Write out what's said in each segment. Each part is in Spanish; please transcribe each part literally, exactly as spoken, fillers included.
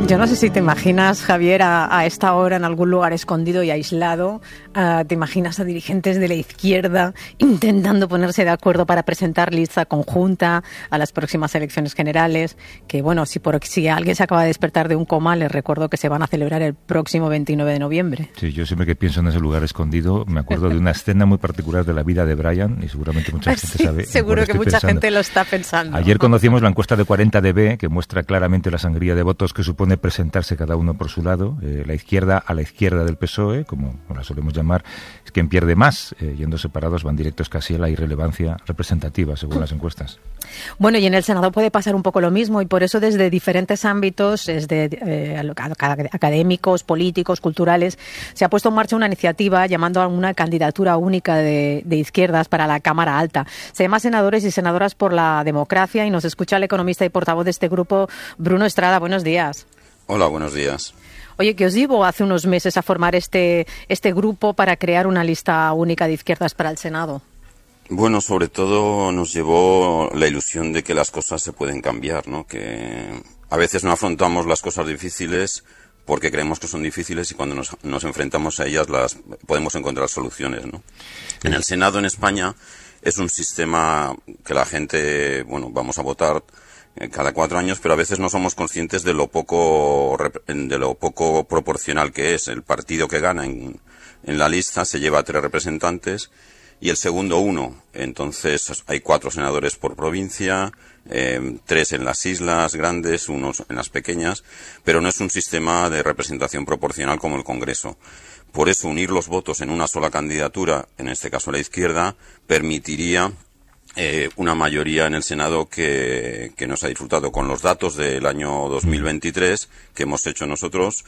Yo no sé si te imaginas, Javier, a, a esta hora en algún lugar escondido y aislado, uh, te imaginas a dirigentes de la izquierda intentando ponerse de acuerdo para presentar lista conjunta a las próximas elecciones generales, que bueno, si, por, si alguien se acaba de despertar de un coma, les recuerdo que se van a celebrar el próximo veintinueve de noviembre. Sí, yo siempre que pienso en ese lugar escondido me acuerdo de una escena muy particular de la vida de Brian, y seguramente mucha gente sí, sabe. Seguro que mucha pensando. gente lo está pensando. Ayer conocimos la encuesta de cuarenta D B, que muestra claramente la sangría de votos que supone presentarse cada uno por su lado. Eh, la izquierda a la izquierda del P S O E, como la solemos llamar, es quien pierde más. Eh, yendo separados van directos casi a la irrelevancia representativa, según las encuestas. Bueno, y en el Senado puede pasar un poco lo mismo, y por eso desde diferentes ámbitos, desde eh, académicos, políticos, culturales, se ha puesto en marcha una iniciativa llamando a una candidatura única de, de izquierdas para la Cámara Alta. Se llama Senadores y Senadoras por la Democracia, y nos escucha el economista y portavoz de este grupo, Bruno Estrada. Buenos días. Hola, buenos días. Oye, ¿qué os llevó hace unos meses a formar este, este grupo para crear una lista única de izquierdas para el Senado? Bueno, sobre todo nos llevó la ilusión de que las cosas se pueden cambiar, ¿no? Que a veces no afrontamos las cosas difíciles porque creemos que son difíciles, y cuando nos, nos enfrentamos a ellas las podemos encontrar soluciones, ¿no? En el Senado en España es un sistema que la gente, bueno, vamos a votar cada cuatro años, pero a veces no somos conscientes de lo poco de lo poco proporcional que es. El partido que gana en, en la lista se lleva a tres representantes y el segundo uno. Entonces hay cuatro senadores por provincia, eh, tres en las islas grandes, unos en las pequeñas, pero no es un sistema de representación proporcional como el Congreso. Por eso unir los votos en una sola candidatura, en este caso la izquierda, permitiría Eh, una mayoría en el Senado que, que nos ha disfrutado. Con los datos del año dos mil veintitrés que hemos hecho nosotros,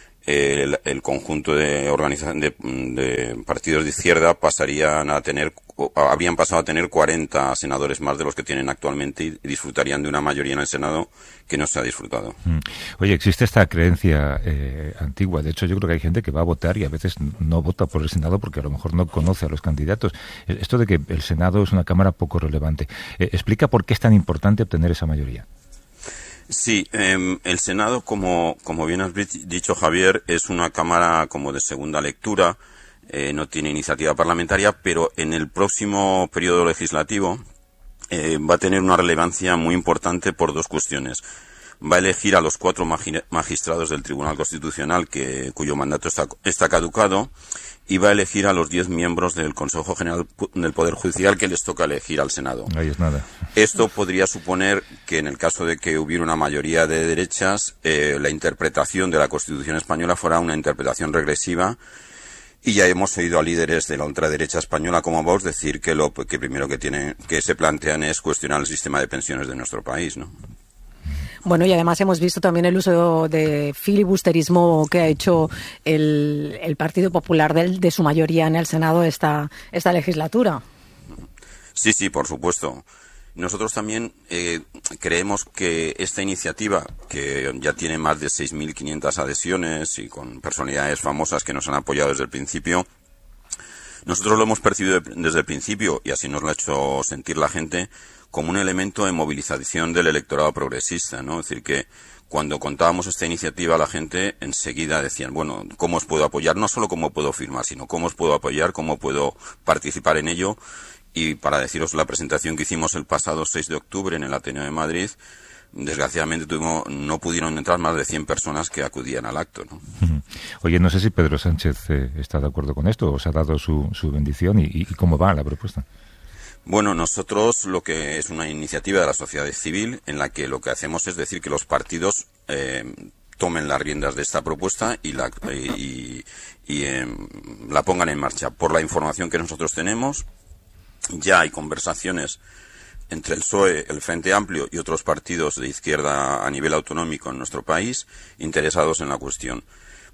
eh, el, el conjunto de, organiza- de, de partidos de izquierda pasarían a tener, habrían pasado a tener cuarenta senadores más de los que tienen actualmente, y disfrutarían de una mayoría en el Senado que no se ha disfrutado. Oye, existe esta creencia eh, antigua. De hecho, yo creo que hay gente que va a votar y a veces no vota por el Senado porque a lo mejor no conoce a los candidatos. Esto de que el Senado es una cámara poco relevante. Eh, ¿Explica por qué es tan importante obtener esa mayoría? Sí, eh, el Senado, como, como bien has dicho, Javier, es una cámara como de segunda lectura, eh, no tiene iniciativa parlamentaria, pero en el próximo periodo legislativo eh, va a tener una relevancia muy importante por dos cuestiones. Va a elegir a los cuatro magi- magistrados del Tribunal Constitucional que, cuyo mandato está, está caducado, y va a elegir a los diez miembros del Consejo General del Poder Judicial que les toca elegir al Senado. Ahí es nada. Esto podría suponer que en el caso de que hubiera una mayoría de derechas, eh, la interpretación de la Constitución española fuera una interpretación regresiva, y ya hemos oído a líderes de la ultraderecha española como Vox decir que lo que primero que tienen, que se plantean es cuestionar el sistema de pensiones de nuestro país, ¿no? Bueno, y además hemos visto también el uso de filibusterismo que ha hecho el, el Partido Popular de, de su mayoría en el Senado esta, esta legislatura. Sí, sí, por supuesto. Nosotros también eh, creemos que esta iniciativa, que ya tiene más de seis mil quinientas adhesiones y con personalidades famosas que nos han apoyado desde el principio, nosotros lo hemos percibido desde el principio, y así nos lo ha hecho sentir la gente, como un elemento de movilización del electorado progresista, ¿no? Es decir, que cuando contábamos esta iniciativa, la gente enseguida decían, bueno, ¿cómo os puedo apoyar? No solo cómo puedo firmar, sino cómo os puedo apoyar, cómo puedo participar en ello. Y para deciros, la presentación que hicimos el pasado seis de octubre en el Ateneo de Madrid, desgraciadamente tuvimos, no pudieron entrar más de cien personas que acudían al acto, ¿no? Oye, no sé si Pedro Sánchez eh, está de acuerdo con esto, o os ha dado su, su bendición, y, y cómo va la propuesta. Bueno, nosotros lo que es una iniciativa de la sociedad civil en la que lo que hacemos es decir que los partidos eh, tomen las riendas de esta propuesta y la, y, y eh, la pongan en marcha. Por la información que nosotros tenemos, ya hay conversaciones entre el P S O E, el Frente Amplio y otros partidos de izquierda a nivel autonómico en nuestro país interesados en la cuestión.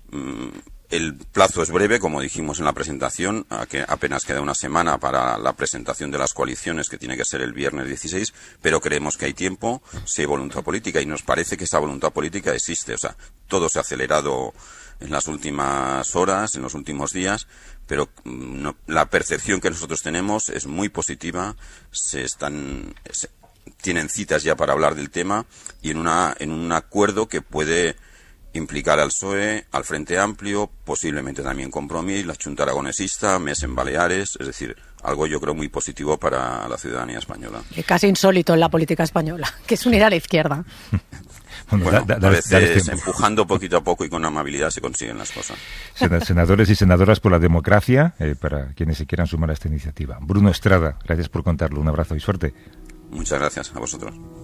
El plazo es breve, como dijimos en la presentación, a que apenas queda una semana para la presentación de las coaliciones, que tiene que ser el viernes dieciséis, pero creemos que hay tiempo, si hay voluntad política, y nos parece que esa voluntad política existe. O sea, todo se ha acelerado en las últimas horas, en los últimos días, pero no, la percepción que nosotros tenemos es muy positiva. Se están, se, tienen citas ya para hablar del tema, y en una en un acuerdo que puede implicar al P S O E, al Frente Amplio, posiblemente también Compromís, la Junta Aragonesista, M E S en Baleares, es decir, algo yo creo muy positivo para la ciudadanía española. Y casi insólito en la política española, que es unir a la izquierda. Bueno, bueno da, da, a veces da empujando poquito a poco y con amabilidad se consiguen las cosas. Senadores y senadoras por la democracia, eh, para quienes se quieran sumar a esta iniciativa. Bruno Estrada, gracias por contarlo. Un abrazo y suerte. Muchas gracias a vosotros.